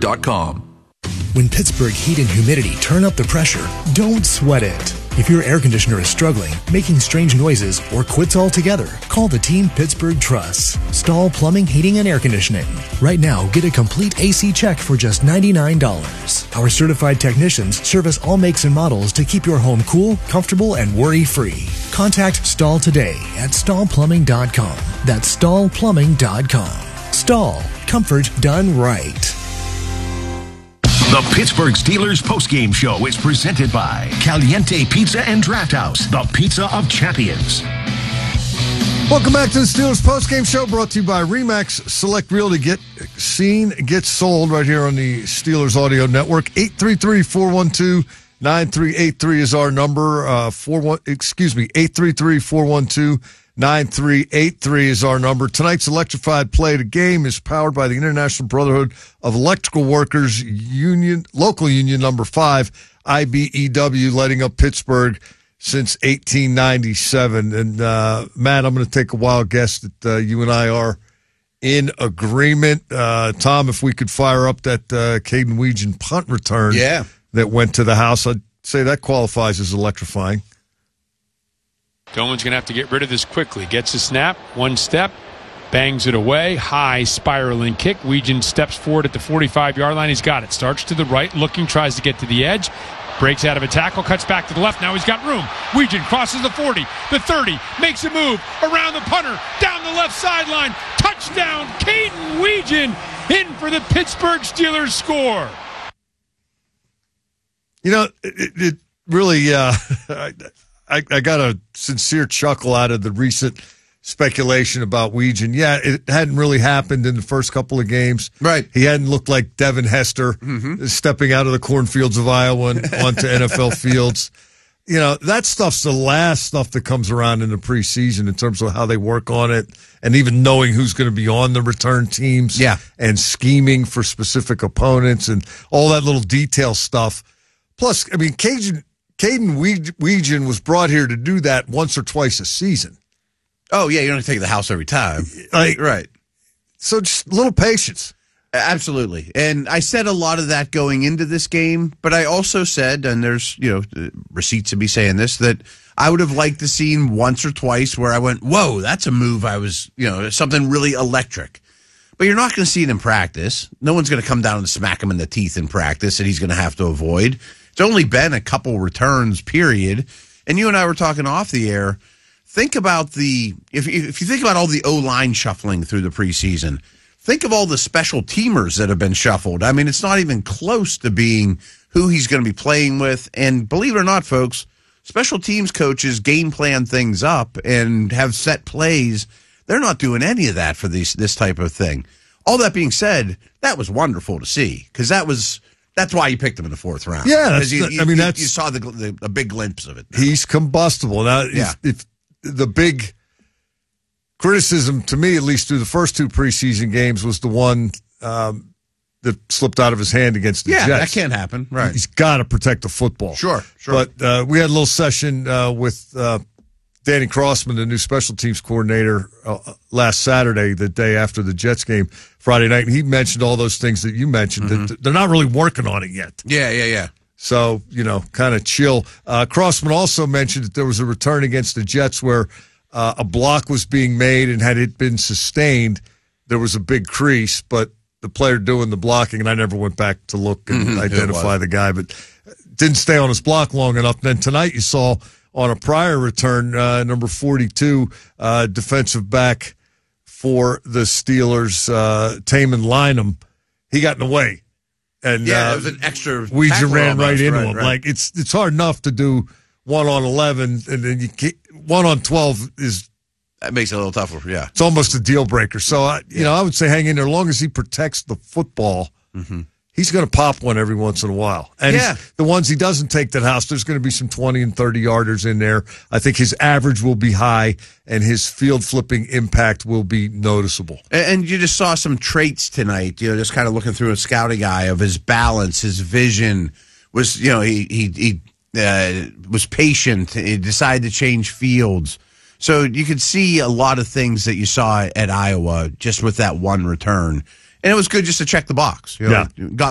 PittsburghHeat.com. When Pittsburgh Heat and Humidity turn up the pressure, don't sweat it. If your air conditioner is struggling, making strange noises, or quits altogether, call the team Pittsburgh trusts. Stahl Plumbing, Heating, and Air Conditioning. Right now, get a complete AC check for just $99. Our certified technicians service all makes and models to keep your home cool, comfortable, and worry-free. Contact Stahl today at stahlplumbing.com. That's stahlplumbing.com. Stahl. Comfort done right. The Pittsburgh Steelers postgame show is presented by Caliente Pizza and Draft House, the pizza of champions. Welcome back to the Steelers postgame show, brought to you by RE/MAX Select Realty. Get seen, get sold right here on the Steelers Audio Network. 833-412-9383 is our number. 833-412-9383 is our number. Tonight's electrified play. The game is powered by the International Brotherhood of Electrical Workers Union, local union number 5, IBEW, lighting up Pittsburgh since 1897. And, Matt, I'm going to take a wild guess that you and I are in agreement. Tom, if we could fire up that Caden Weegan punt return that went to the house, I'd say that qualifies as electrifying. Doman's going to have to get rid of this quickly. Gets a snap, one step, bangs it away. High spiraling kick. Weegan steps forward at the 45-yard line. He's got it. Starts to the right, looking, tries to get to the edge. Breaks out of a tackle, cuts back to the left. Now he's got room. Weegan crosses the 40, the 30, makes a move around the punter, down the left sideline. Touchdown, Caden Weegan in for the Pittsburgh Steelers score. You know, it really, I got a sincere chuckle out of the recent speculation about Weegan. Yeah, it hadn't really happened in the first couple of games. Right. He hadn't looked like Devin Hester stepping out of the cornfields of Iowa and onto NFL fields. You know, that stuff's the last stuff that comes around in the preseason in terms of how they work on it and even knowing who's going to be on the return teams and scheming for specific opponents and all that little detail stuff. Plus, I mean, Caden Weegan was brought here to do that once or twice a season. Oh, yeah, you don't take the house every time. Right. So just a little patience. Absolutely. And I said a lot of that going into this game, but I also said, and there's, receipts to be saying this, that I would have liked to seen once or twice where I went, whoa, that's a move I was, something really electric. But you're not going to see it in practice. No one's going to come down and smack him in the teeth in practice that he's going to have to avoid. It's only been a couple returns, period. And you and I were talking off the air. Think about if you think about all the O-line shuffling through the preseason, think of all the special teamers that have been shuffled. I mean, it's not even close to being who he's going to be playing with. And believe it or not, folks, special teams coaches game plan things up and have set plays. They're not doing any of that for this type of thing. All that being said, that was wonderful to see because that's why you picked him in the fourth round. Yeah, you saw a big glimpse of it. He's combustible. Now, if the big criticism to me, at least through the first two preseason games, was the one that slipped out of his hand against the Jets. Yeah, that can't happen. Right. He's got to protect the football. Sure. But we had a little session with Danny Crossman, the new special teams coordinator, last Saturday, the day after the Jets game, Friday night, and he mentioned all those things that you mentioned. That they're not really working on it yet. Yeah. So, kind of chill. Crossman also mentioned that there was a return against the Jets where a block was being made, and had it been sustained, there was a big crease, but the player doing the blocking, and I never went back to look and identify the guy, but didn't stay on his block long enough. Then tonight you saw on a prior return, number 42, defensive back for the Steelers, Taman Lynham, he got in the way. And it was an extra. Weegan ran right into him. Right. Like it's hard enough to do 1-on-11, and then 1-on-12 is that makes it a little tougher. Yeah, it's almost a deal breaker. So I would say hang in there. As long as he protects the football, he's going to pop one every once in a while. And the ones he doesn't take to the house, there's going to be some 20 and 30 yarders in there. I think his average will be high, and his field flipping impact will be noticeable. And you just saw some traits tonight, just kind of looking through a scouting eye of his balance, his vision was, he was patient. He decided to change fields. So you could see a lot of things that you saw at Iowa just with that one return. And it was good just to check the box. Got